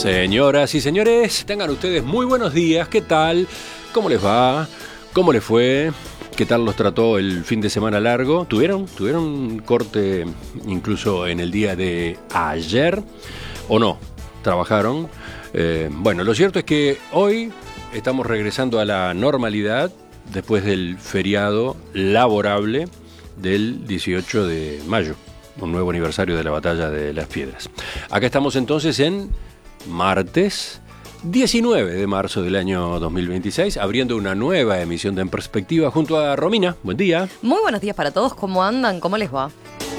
Señoras y señores, tengan ustedes muy buenos días. ¿Qué tal? ¿Cómo les va? ¿Cómo les fue? ¿Qué tal los trató el fin de semana largo? ¿Tuvieron corte incluso en el día de ayer? ¿O no? ¿Trabajaron? Bueno, lo cierto es que hoy estamos regresando a la normalidad después del feriado laborable del 18 de mayo, un nuevo aniversario de la Batalla de las Piedras. Acá estamos entonces en martes 19 de marzo del año 2026, abriendo una nueva emisión de En Perspectiva junto a Romina. Buen día. Muy buenos días para todos. ¿Cómo andan? ¿Cómo les va?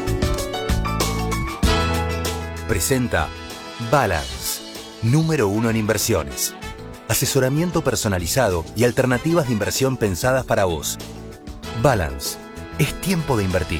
Presenta Balance, número 1 en inversiones. Asesoramiento personalizado y alternativas de inversión pensadas para vos. Balance, es tiempo de invertir.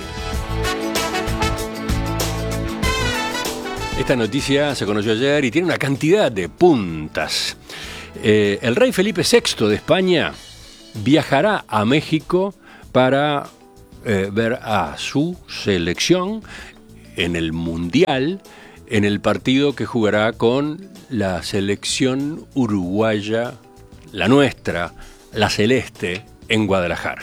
Esta noticia se conoció ayer y tiene una cantidad de puntas. El rey Felipe VI de España viajará a México para ver a su selección en el Mundial, en el partido que jugará con la selección uruguaya, la nuestra, la celeste, en Guadalajara.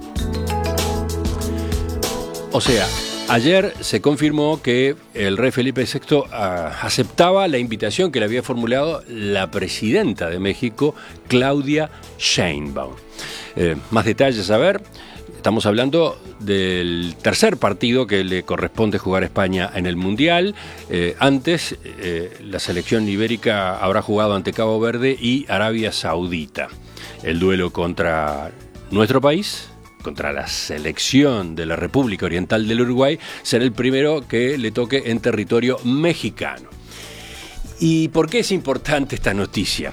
O sea, ayer se confirmó que el rey Felipe VI aceptaba la invitación que le había formulado la presidenta de México, Claudia Sheinbaum. Más detalles a ver. Estamos hablando del tercer partido que le corresponde jugar a España en el Mundial. Antes, la selección ibérica habrá jugado ante Cabo Verde y Arabia Saudita. El duelo contra nuestro país, contra la selección de la República Oriental del Uruguay, será el primero que le toque en territorio mexicano. ¿Y por qué es importante esta noticia?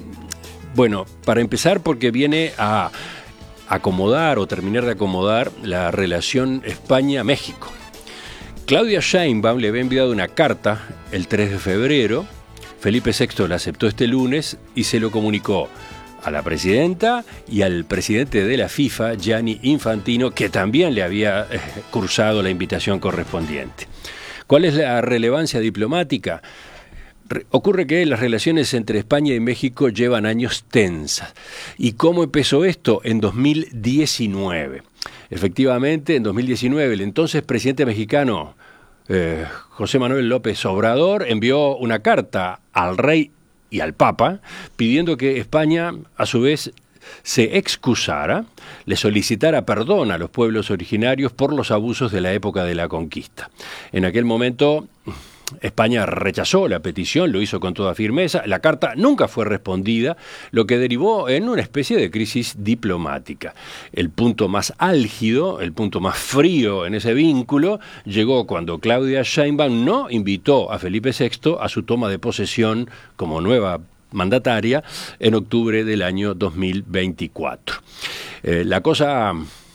Bueno, para empezar porque viene a acomodar o terminar de acomodar la relación España-México. Claudia Sheinbaum le había enviado una carta el 3 de febrero, Felipe VI la aceptó este lunes y se lo comunicó a la presidenta y al presidente de la FIFA, Gianni Infantino, que también le había cursado la invitación correspondiente. ¿Cuál es la relevancia diplomática? Ocurre que las relaciones entre España y México llevan años tensas. ¿Y cómo empezó esto? En 2019. Efectivamente, en 2019, el entonces presidente mexicano, José Manuel López Obrador, envió una carta al rey y al Papa, pidiendo que España, a su vez, se excusara, le solicitara perdón a los pueblos originarios por los abusos de la época de la conquista. En aquel momento, España rechazó la petición, lo hizo con toda firmeza. La carta nunca fue respondida, lo que derivó en una especie de crisis diplomática. El punto más álgido, el punto más frío en ese vínculo, llegó cuando Claudia Sheinbaum no invitó a Felipe VI a su toma de posesión como nueva mandataria en octubre del año 2024. La cosa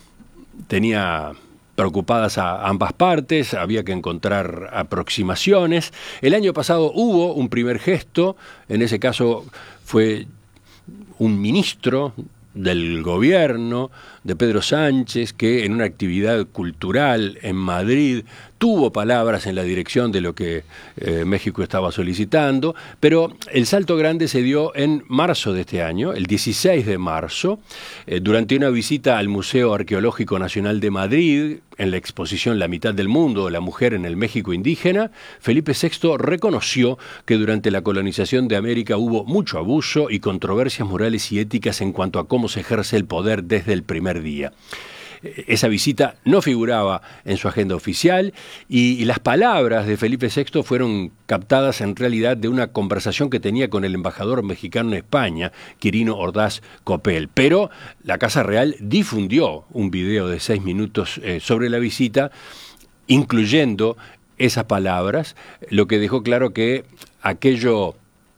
tenía preocupadas a ambas partes, había que encontrar aproximaciones. El año pasado hubo un primer gesto, en ese caso fue un ministro del gobierno de Pedro Sánchez que en una actividad cultural en Madrid tuvo palabras en la dirección de lo que México estaba solicitando, pero el salto grande se dio en marzo de este año, el 16 de marzo, durante una visita al Museo Arqueológico Nacional de Madrid, en la exposición La mitad del mundo, la mujer en el México indígena. Felipe VI reconoció que durante la colonización de América hubo mucho abuso y controversias morales y éticas en cuanto a cómo se ejerce el poder desde el primer día. Esa visita no figuraba en su agenda oficial y las palabras de Felipe VI fueron captadas en realidad de una conversación que tenía con el embajador mexicano en España, Quirino Ordaz Coppel. Pero la Casa Real difundió un video de 6 minutos sobre la visita, incluyendo esas palabras, lo que dejó claro que aquello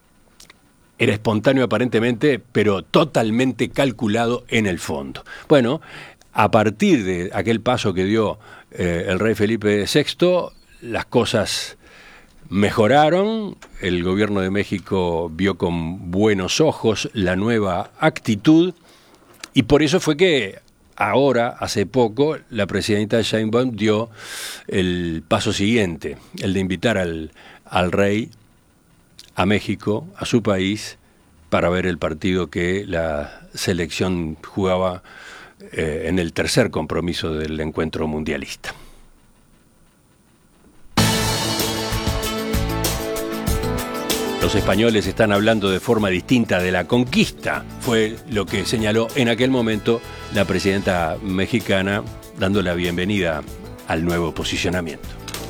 era espontáneo aparentemente, pero totalmente calculado en el fondo. Bueno, a partir de aquel paso que dio el rey Felipe VI, las cosas mejoraron. El gobierno de México vio con buenos ojos la nueva actitud y por eso fue que ahora, hace poco, la presidenta Sheinbaum dio el paso siguiente, el de invitar al rey a México, a su país, para ver el partido que la selección jugaba en el tercer compromiso del encuentro mundialista. Los españoles están hablando de forma distinta de la conquista, fue lo que señaló en aquel momento la presidenta mexicana, dando la bienvenida al nuevo posicionamiento.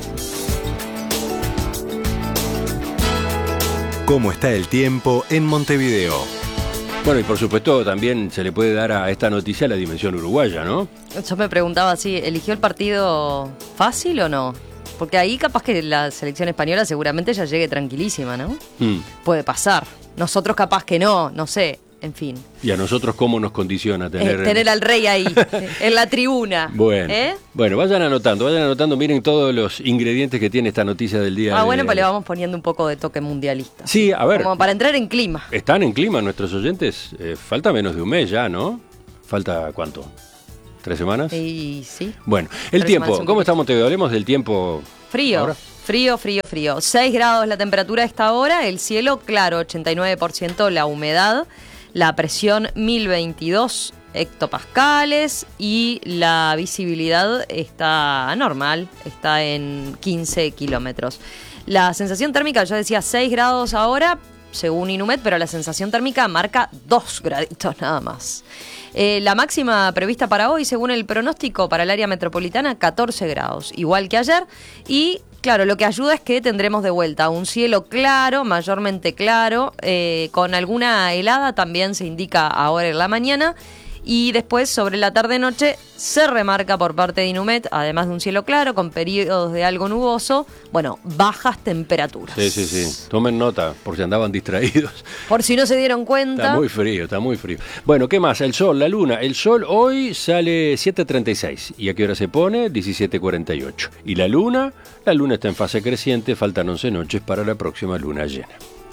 ¿Cómo está el tiempo en Montevideo? Bueno, y por supuesto también se le puede dar a esta noticia la dimensión uruguaya, ¿no? Yo me preguntaba si eligió el partido fácil o no. Porque ahí capaz que la selección española seguramente ya llegue tranquilísima, ¿no? Puede pasar. Nosotros capaz que no sé, en fin. ¿Y a nosotros cómo nos condiciona tener al rey ahí, en la tribuna? Bueno, vayan anotando, miren todos los ingredientes que tiene esta noticia del día. Bueno, pues le vamos poniendo un poco de toque mundialista. Sí, a ver. Como para entrar en clima. Están en clima nuestros oyentes. Falta menos de un mes ya, ¿no? ¿Falta cuánto? ¿3 semanas? Sí. Bueno, el tiempo. ¿Cómo está Montevideo? Hablemos del tiempo. Frío. Ahora. Frío. 6 grados la temperatura a esta hora, el cielo claro, 89% la humedad, la presión 1022 hectopascales y la visibilidad está normal, está en 15 kilómetros. La sensación térmica, yo decía 6 grados ahora, según Inumet, pero la sensación térmica marca 2 graditos nada más. La máxima prevista para hoy, según el pronóstico para el área metropolitana, 14 grados, igual que ayer. Y claro, lo que ayuda es que tendremos de vuelta un cielo claro, mayormente claro, con alguna helada, también se indica ahora en la mañana. Y después, sobre la tarde-noche, se remarca por parte de Inumet, además de un cielo claro, con periodos de algo nuboso, bajas temperaturas. Sí. Tomen nota, por si andaban distraídos. Por si no se dieron cuenta. Está muy frío. Bueno, ¿qué más? El sol, la luna. El sol hoy sale 7:36. ¿Y a qué hora se pone? 17:48. ¿Y la luna? La luna está en fase creciente, faltan 11 noches para la próxima luna llena.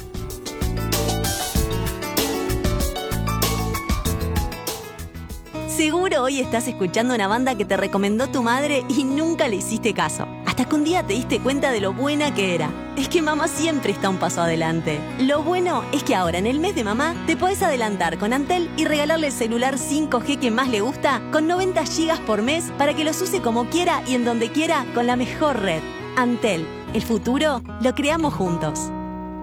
Seguro hoy estás escuchando una banda que te recomendó tu madre y nunca le hiciste caso. Hasta que un día te diste cuenta de lo buena que era. Es que mamá siempre está un paso adelante. Lo bueno es que ahora en el mes de mamá te podés adelantar con Antel y regalarle el celular 5G que más le gusta con 90 GB por mes para que los use como quiera y en donde quiera con la mejor red. Antel, el futuro lo creamos juntos.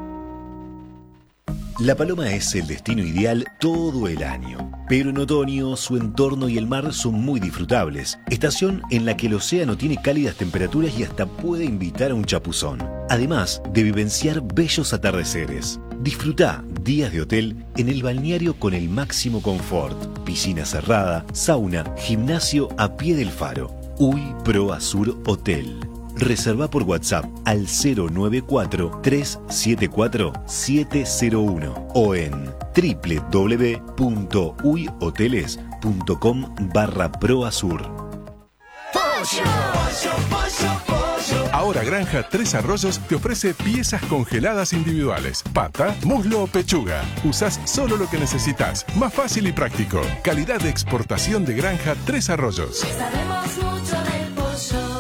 La Paloma es el destino ideal todo el año, pero en otoño su entorno y el mar son muy disfrutables, estación en la que el océano tiene cálidas temperaturas y hasta puede invitar a un chapuzón, además de vivenciar bellos atardeceres. Disfrutá días de hotel en el balneario con el máximo confort, piscina cerrada, sauna, gimnasio a pie del faro. UI Pro Azur Hotel. Reserva por WhatsApp al 094-374-701 o en www.uihoteles.com/proazur. Ahora Granja Tres Arroyos te ofrece piezas congeladas individuales. Pata, muslo o pechuga. Usás solo lo que necesitas. Más fácil y práctico. Calidad de exportación de Granja Tres Arroyos. Sabemos mucho del pollo.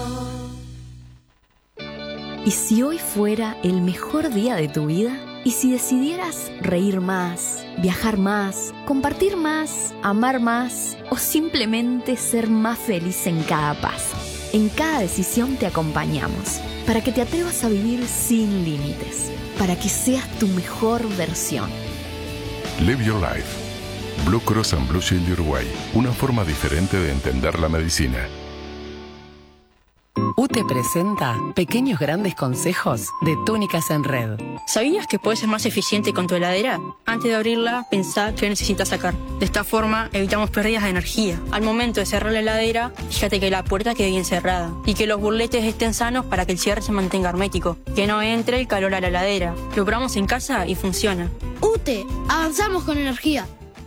¿Y si hoy fuera el mejor día de tu vida? ¿Y si decidieras reír más, viajar más, compartir más, amar más o simplemente ser más feliz en cada paso? En cada decisión te acompañamos para que te atrevas a vivir sin límites, para que seas tu mejor versión. Live Your Life. Blue Cross and Blue Shield de Uruguay. Una forma diferente de entender la medicina. UTE presenta Pequeños Grandes Consejos de Túnicas en Red. ¿Sabías que puedes ser más eficiente con tu heladera? Antes de abrirla, pensá qué necesitas sacar. De esta forma, evitamos pérdidas de energía. Al momento de cerrar la heladera, fíjate que la puerta quede bien cerrada y que los burletes estén sanos para que el cierre se mantenga hermético. Que no entre el calor a la heladera. Lo probamos en casa y funciona. UTE, avanzamos con energía.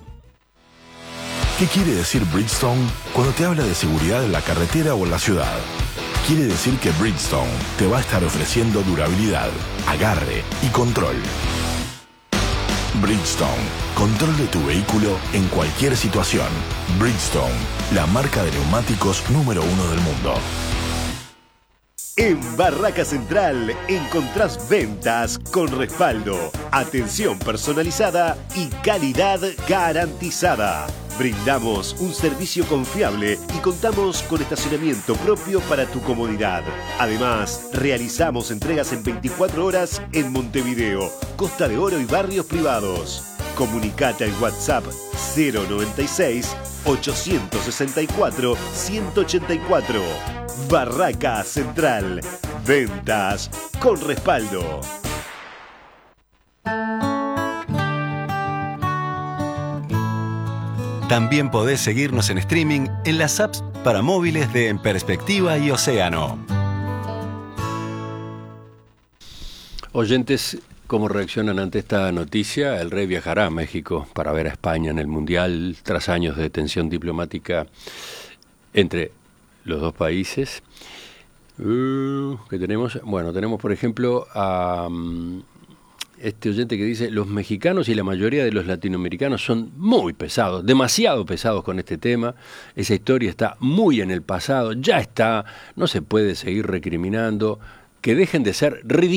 ¿Qué quiere decir Bridgestone cuando te habla de seguridad en la carretera o en la ciudad? Quiere decir que Bridgestone te va a estar ofreciendo durabilidad, agarre y control. Bridgestone, control de tu vehículo en cualquier situación. Bridgestone, la marca de neumáticos número 1 del mundo. En Barraca Central encontrás ventas con respaldo, atención personalizada y calidad garantizada. Brindamos un servicio confiable y contamos con estacionamiento propio para tu comodidad. Además, realizamos entregas en 24 horas en Montevideo, Costa de Oro y barrios privados. Comunicate al WhatsApp 096 864 184. Barraca Central. Ventas con respaldo. También podés seguirnos en streaming en las apps para móviles de En Perspectiva y Océano. Oyentes, ¿cómo reaccionan ante esta noticia? El rey viajará a México para ver a España en el Mundial tras años de tensión diplomática entre los dos países. ¿Qué tenemos? Bueno, tenemos por ejemplo a este oyente que dice: los mexicanos y la mayoría de los latinoamericanos son muy pesados, demasiado pesados con este tema. Esa historia está muy en el pasado, ya está, no se puede seguir recriminando. Que dejen de ser ridículos.